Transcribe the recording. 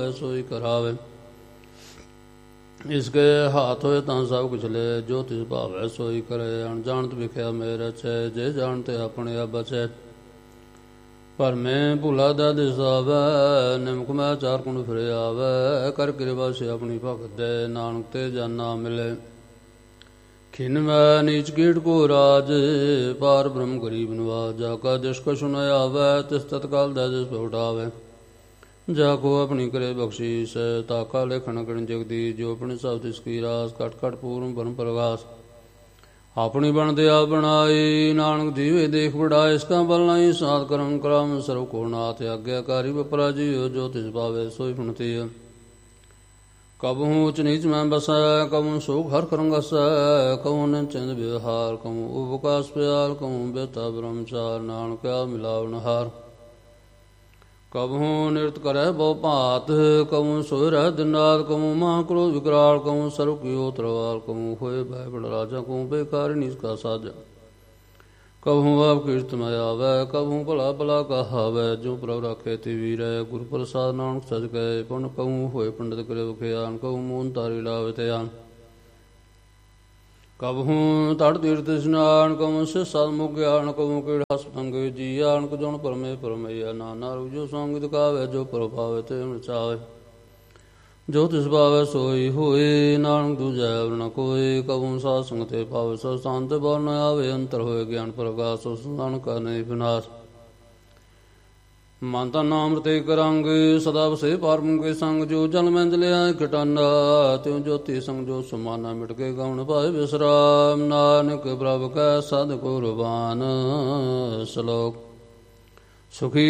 ਸੋਈ ਕਰਾਵੇ। ਇਸਕੇ ਹਾਥ ਹੋਏ ਤਾਂ ਸਭ ਕੁਛ ਲੈ, ਜੋ ਤਿਸ ਭਾਵੈ ਸੋਈ ਕਰੇ। ਅਣਜਾਣਤ ਵਿਖਿਆ ਮੇਰੇ ਚੈ, ਜੇ ਜਾਣਤੇ ਆਪਣੇ ਆਪ ਬਚੈ। ਪਰ ਮੈਂ ਭੁਲਾ ਦਾ ਦਿਸਾਵੈ, ਨਿਮਕ ਮੈਂ ਚਾਰ ਕੁੰਡ ਫਿਰੇ ਆਵੈ। ਕਰ ਕਿਰਪਾ ਸੇ ਆਪਣੀ ਭਗਤ ਦੇ, ਨਾਨਕ ਤੇ ਜਾਨਾ ਮਿਲੇ। ਖਿਨ ਮੈਂ ਨੀਚ ਕੀਟ ਕੋ ਰਾਜ, ਪਾਰ ਬ੍ਰਹਮ ਗਰੀਬ ਨਿਵਾਜ। ਜਾ ਕਾ ਜਿਸ ਕਛੁ ਨ ਆਵੈ, ਤਿਸ ਤਤਕਾਲ ਦਾ ਜਿਸ ਉਠਾਵੇ। ਜਾ ਕੋ ਆਪਣੀ ਕਰੇ ਬਖਸ਼ੀਸ, ਤਾਕਾ ਲੇਖਣ ਗਣ ਜਗਦੀ। ਜੋ ਆਪਣੇ ਸਭ ਤਿਸ ਕੀ ਰਾਸ, ਘਟ ਘਟ ਪੂਰਨ ਬ੍ਰਹਮ ਪ੍ਰਗਾਸ। ਆਪਣੀ ਬਣਦੇ ਆਪ ਬਣਾਈ, ਨਾਨਕ ਜੀਵੇ ਦੇਖ ਬੜਾਏ। ਇਸ ਕਾ ਬਲ ਨਹੀਂ ਸਾਧ ਕਰਮ ਕਰਾਮ, ਸਰਵ ਕੋ ਨਾਥ ਆਗਿਆਕਾਰੀ। ਬਪਰਾ ਜੀਓ ਜੋ ਤਿਸ ਭਾਵੇ ਸੋਈ ਫੁਣਤੀ। ਕਬਹੂ ਉਚ ਨੀਚ ਮੈਂ ਬਸੈ, ਕਬਹੂ ਸੋਖ ਹਰ ਕਰੰਗਸੈ। ਕਬਹੂ ਨਿਚਿੰਦ ਵਿਵਹਾਰ, ਕਬਹੂ ਉਪਕਾਸ ਪਿਆਲ। ਕਬਹੂ ਬੇਤਾ ਬ੍ਰਹਮਚਾਰ, ਨਾਨਕ ਆ ਮਿਲਾਵਨ ਹਾਰ। ਕਬਹੂ ਨਿਰਤ ਕਰੈ ਬਹੁ ਭਾਤ, ਕਬਹੂ ਸੋਇ ਰਹਿ ਦਿਨ ਰਾਤ। ਕਬਹੂ ਮਹਾ ਕ੍ਰੋਧ ਵਿਕਰਾਲ, ਕਬਹੂ ਸਰਬ ਕੀਓ ਤਰਵਾਲ। ਕਬਹੂ ਹੋਏ ਭੈ ਬੜ ਰਾਜਾ, ਕਬਹੂ ਬੇਕਾਰੀ ਨੀਚ ਕਾ ਸਾਜਾ। ਕਬਹੂ ਆਪ ਕੀਰਤ ਮੈਂ ਆਵੈ, ਕਬਹੂ ਭਲਾ ਭਲਾ ਕਹਾਵੈ। ਜੋ ਪ੍ਰਭ ਰਾਖੇ ਤੇ ਵੀਰੈ, ਗੁਰ ਪ੍ਰਸਾਦ ਨਾਨਕ ਸਜ ਗਏ। ਪੁਨ ਕਬਹੂ ਹੋਏ ਪੰਡਿਤ ਕਰੇ ਵਖਿਆਨ, ਕਬਹੂ ਮੂਨ ਤਾਰੀ ਲਾਵੇ ਧਿਆਨ। ਕਬਹੂ ਤੜ ਤੀਰਥ ਇਸ਼ਨਾਨ, ਕਬਹੂ ਸਿ ਸਤਿਮੁਖ ਗਿਆਨ। ਕਬਹੂ ਕੀੜ ਹਸ ਪਤੰਗੇ ਜੀਆ, ਅਣਕ ਜੁਣ ਪਰਮੇ ਪਰਮਈਆ। ਨਾਨਾ ਰੂਪ ਜੋ ਸੰਗਿ ਦਿਖਾਵੇ, ਜੋ ਪ੍ਰਭ ਭਾਵੇ ਤੇ ਨਚਾਵੇ। ਜੋ ਤਿਸ ਭਾਵੈ ਸੋਈ ਹੋਏ, ਨਾਨਕ ਦੂਜੈ ਅਵਰ ਨ ਕੋਇ। ਕਬਹੂ ਸਾਧ ਸੰਗ ਤੇ ਭਾਵੇ, ਸੋ ਸਥਾਨ ਤੇ ਬਲ ਨ ਆਵੇ। ਅੰਤਰ ਹੋਏ ਗਿਆਨ ਪ੍ਰਗਾਸ, ਸੋ ਸੰਸਾਨ ਕਾ ਨਹੀਂ ਵਿਨਾਸ਼। ਮਨ ਤਨ ਨਾਮ ਰਤੇ ਕਰੰਗ, ਸਦਾ ਵਸੇ ਪਾਰਬ੍ਰਹਮ ਕੇ ਸੰਗ। ਜੋ ਜਲ ਮੈਂ ਜਲਿਆ ਖਟਾਨਾ, ਤਿਉ ਜੋਤੀ ਸੰਗ ਜੋ ਸਮਾਨਾ। ਮਿਟ ਕੇ ਗਉਣ ਭਾਏ ਵਿਸਰਾਮ, ਨਾਨਕ ਪ੍ਰਭ ਕੈ ਸਦ ਕੁਰਬਾਨ। ਸ਼ਲੋਕ ਸੁਖੀ